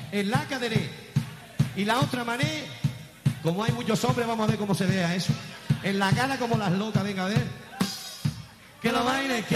en la cadera. Y la otra manera, como hay muchos hombres, vamos a ver cómo se vea eso. En la cara como las locas, venga a ver. Que lo bailes, que